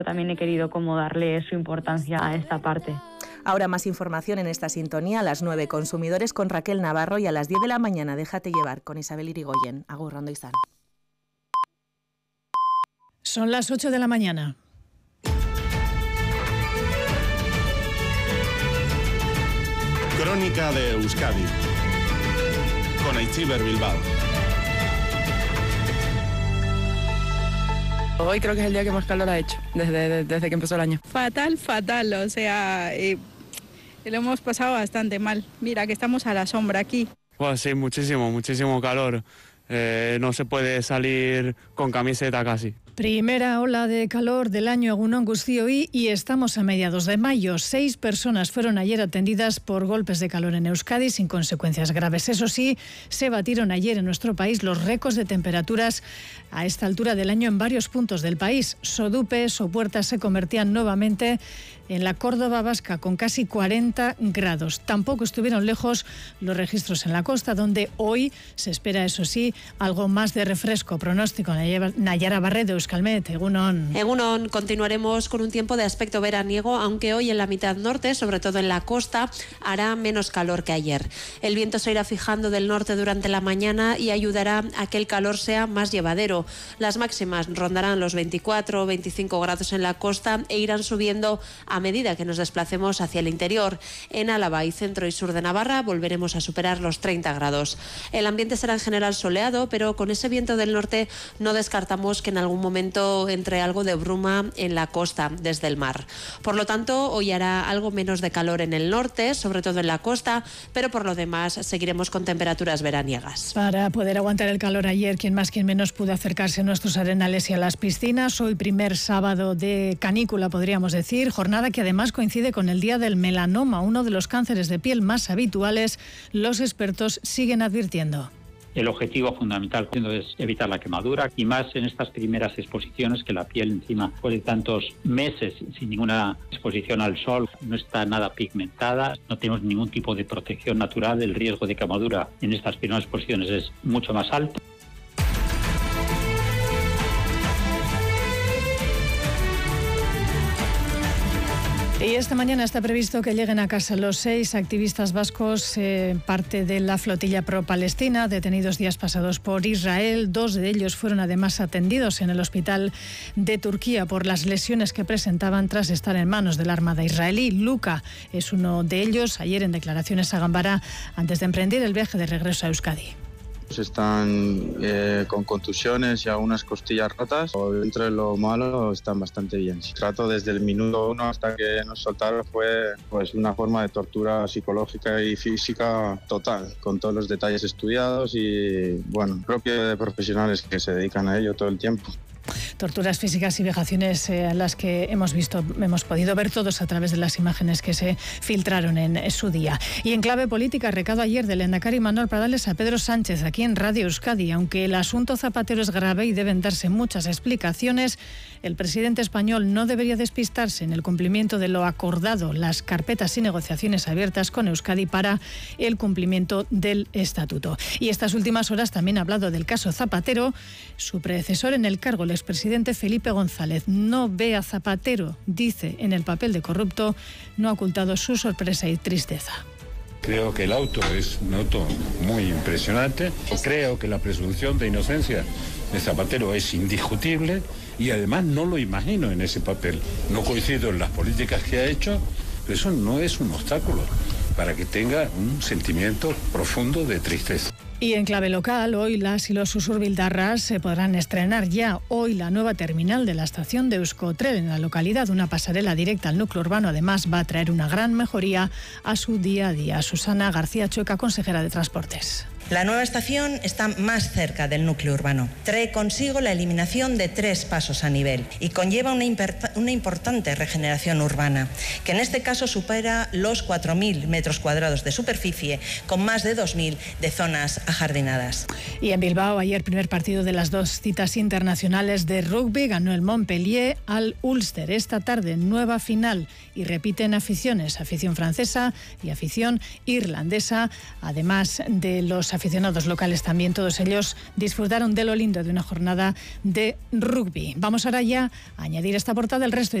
También he querido como darle su importancia a esta parte. Ahora más información en esta sintonía a las 9, Consumidores con Raquel Navarro, y a las 10 de la mañana Déjate llevar con Isabel Irigoyen. Agur, Rondo Izan. Son las 8 de la mañana. Crónica de Euskadi con Aitziber Bilbao. Hoy creo que es el día que más calor ha hecho desde que empezó el año. Fatal, o sea, lo hemos pasado bastante mal. Mira que estamos a la sombra aquí. Pues sí, muchísimo calor. No se puede salir con camiseta casi. Primera ola de calor del año Egunon Guztioi y estamos a mediados de mayo. 6 personas fueron ayer atendidas por golpes de calor en Euskadi sin consecuencias graves. Eso sí, se batieron ayer en nuestro país los récords de temperaturas a esta altura del año en varios puntos del país. Sodupe, Sopuerta se convertían nuevamente en la Córdoba vasca con casi 40 grados. Tampoco estuvieron lejos los registros en la costa, donde hoy se espera, eso sí, algo más de refresco. Pronóstico Nayara Barredo, Euskalmet, Egunon. Egunon, continuaremos con un tiempo de aspecto veraniego, aunque hoy en la mitad norte, sobre todo en la costa, hará menos calor que ayer. El viento se irá fijando del norte durante la mañana y ayudará a que el calor sea más llevadero. Las máximas rondarán los 24 o 25 grados en la costa e irán subiendo a medida que nos desplacemos hacia el interior. En Álava y centro y sur de Navarra volveremos a superar los 30 grados. El ambiente será en general soleado, pero con ese viento del norte no descartamos que en algún momento entre algo de bruma en la costa desde el mar. Por lo tanto, hoy hará algo menos de calor en el norte, sobre todo en la costa, pero por lo demás seguiremos con temperaturas veraniegas. Para poder aguantar el calor ayer, quien más quien menos pudo acercarse a nuestros arenales y a las piscinas. Hoy primer sábado de canícula, podríamos decir, jornada que además coincide con el día del melanoma, uno de los cánceres de piel más habituales. Los expertos siguen advirtiendo. El objetivo fundamental es evitar la quemadura, y más en estas primeras exposiciones, que la piel encima, después de tantos meses sin ninguna exposición al sol, no está nada pigmentada, no tenemos ningún tipo de protección natural. El riesgo de quemadura en estas primeras exposiciones es mucho más alto. Y esta mañana está previsto que lleguen a casa los 6 activistas vascos, parte de la flotilla pro-palestina, detenidos días pasados por Israel. 2 de ellos fueron además atendidos en el hospital de Turquía por las lesiones que presentaban tras estar en manos de la Armada israelí. Luca es uno de ellos, ayer en declaraciones a Gambara, antes de emprender el viaje de regreso a Euskadi. Están con contusiones y algunas costillas rotas. Dentro de lo malo están bastante bien. El trato desde el minuto 1 hasta que nos soltaron fue pues una forma de tortura psicológica y física total, con todos los detalles estudiados y bueno, propio de profesionales que se dedican a ello todo el tiempo. Torturas físicas y vejaciones a las que hemos podido ver todos a través de las imágenes que se filtraron en su día. Y en clave política, recado ayer del lehendakari Manuel Pradales a Pedro Sánchez aquí en Radio Euskadi. Aunque el asunto Zapatero es grave y deben darse muchas explicaciones, el presidente español no debería despistarse en el cumplimiento de lo acordado, las carpetas y negociaciones abiertas con Euskadi para el cumplimiento del estatuto. Y estas últimas horas también ha hablado del caso Zapatero. Su predecesor en el cargo, el expresidente Felipe González, no ve a Zapatero, dice, en el papel de corrupto. No ha ocultado su sorpresa y tristeza. Creo que el auto es un auto muy impresionante. Creo que la presunción de inocencia de Zapatero es indiscutible y además no lo imagino en ese papel. No coincido en las políticas que ha hecho, pero eso no es un obstáculo para que tenga un sentimiento profundo de tristeza. Y en clave local, hoy las y los usurbildarras se podrán estrenar ya hoy la nueva terminal de la estación de Euskotren en la localidad. Una pasarela directa al núcleo urbano, además, va a traer una gran mejoría a su día a día. Susana García Chueca, consejera de Transportes. La nueva estación está más cerca del núcleo urbano. Trae consigo la eliminación de 3 pasos a nivel y conlleva una importante regeneración urbana, que en este caso supera los 4.000 metros cuadrados de superficie, con más de 2.000 de zonas ajardinadas. Y en Bilbao, ayer primer partido de las 2 citas internacionales de rugby, ganó el Montpellier al Ulster. Esta tarde, nueva final y repiten aficiones, afición francesa y afición irlandesa, además de los aficionados aficionados locales también, todos ellos disfrutaron de lo lindo de una jornada de rugby. Vamos ahora ya a añadir esta portada del resto